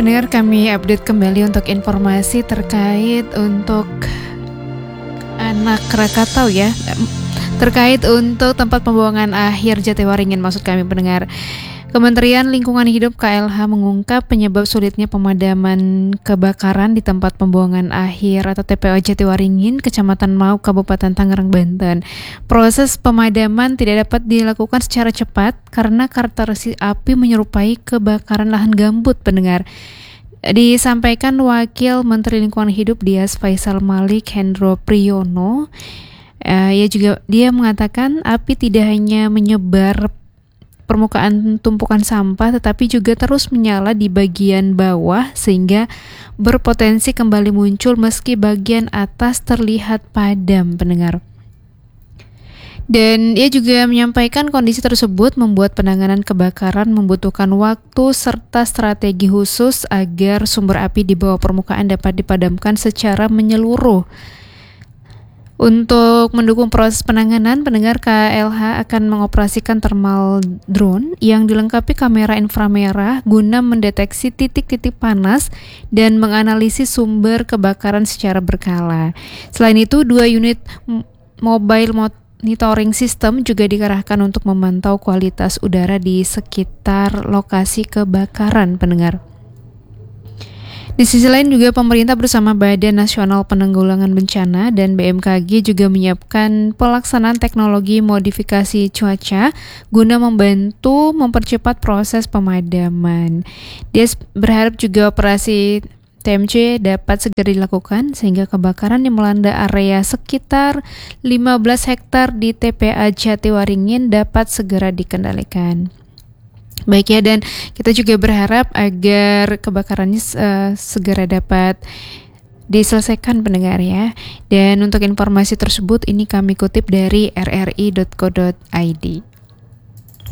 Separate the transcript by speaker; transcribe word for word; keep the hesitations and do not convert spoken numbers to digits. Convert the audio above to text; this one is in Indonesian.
Speaker 1: pendengar, kami update kembali untuk informasi terkait untuk anak Krakatau ya, terkait untuk tempat pembuangan akhir Jatiwaringin maksud kami pendengar. Kementerian Lingkungan Hidup K L H mengungkap penyebab sulitnya pemadaman kebakaran di tempat pembuangan akhir atau T P O Jatiwaringin, Kecamatan Mau, Kabupaten Tangerang, Banten. Proses pemadaman tidak dapat dilakukan secara cepat karena karakteristik api menyerupai kebakaran lahan gambut pendengar. Disampaikan Wakil Menteri Lingkungan Hidup Dias Faisal Malik Hendro Priyono. Uh, ia juga dia mengatakan api tidak hanya menyebar permukaan tumpukan sampah tetapi juga terus menyala di bagian bawah sehingga berpotensi kembali muncul meski bagian atas terlihat padam pendengar. Dan ia juga menyampaikan kondisi tersebut membuat penanganan kebakaran membutuhkan waktu serta strategi khusus agar sumber api di bawah permukaan dapat dipadamkan secara menyeluruh. Untuk mendukung proses penanganan, pendengar, K L H akan mengoperasikan thermal drone yang dilengkapi kamera inframerah guna mendeteksi titik-titik panas dan menganalisis sumber kebakaran secara berkala. Selain itu, dua unit mobile monitoring system juga dikerahkan untuk memantau kualitas udara di sekitar lokasi kebakaran, pendengar. Di sisi lain juga pemerintah bersama Badan Nasional Penanggulangan Bencana dan B M K G juga menyiapkan pelaksanaan teknologi modifikasi cuaca guna membantu mempercepat proses pemadaman. Dia berharap juga operasi T M C dapat segera dilakukan sehingga kebakaran yang melanda area sekitar lima belas hektar di T P A Jatiwaringin dapat segera dikendalikan. Baik ya, dan kita juga berharap agar kebakarannya uh, segera dapat diselesaikan pendengar ya. Dan untuk informasi tersebut ini kami kutip dari r r i dot co dot i d.